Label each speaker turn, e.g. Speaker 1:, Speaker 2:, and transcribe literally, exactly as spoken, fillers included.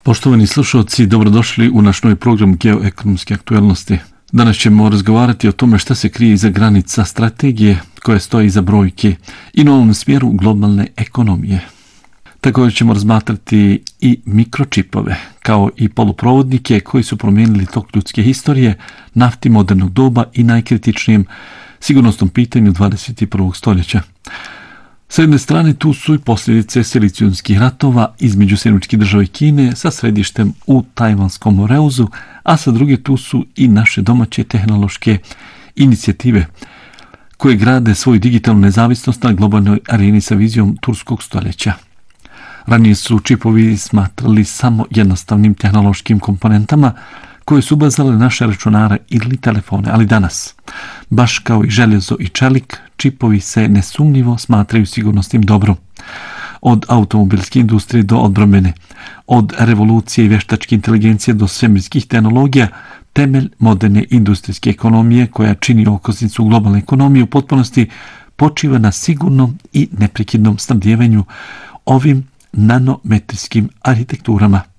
Speaker 1: Poštovani slušalci, dobrodošli u naš novi program Geoekonomske aktualnosti. Danas ćemo razgovarati o tome šta se krije iza granica strategije koja stoji iza brojke i novom smjeru globalne ekonomije. Također ćemo razmatrati i mikročipove, kao i poluprovodnike koji su promijenili tok ljudske historije, nafti modernog doba i najkritičnijem sigurnosnom pitanju dvadeset prvog stoljeća. Sa jedne strane tu su i posljedice silicijunskih ratova između Sjedinjenih Država i Kine sa središtem u Tajvanskom Moreuzu, a sa druge tu su i naše domaće tehnološke inicijative koje grade svoju digitalnu nezavisnost na globalnoj areni sa vizijom turskog stoljeća. Ranije su čipovi smatrali samo jednostavnim tehnološkim komponentama koje su ubazale naše računare ili telefone, ali danas, baš kao i željezo i čelik, čipovi se nesumnjivo smatraju sigurnosnim dobrom. Od automobilske industrije do odbrambene, od revolucije i vještačke inteligencije do svemirskih tehnologija, temelj moderne industrijske ekonomije koja čini okosnicu globalne ekonomije u potpunosti počiva na sigurnom i neprekidnom snabdijevanju ovim nanometrijskim arhitekturama.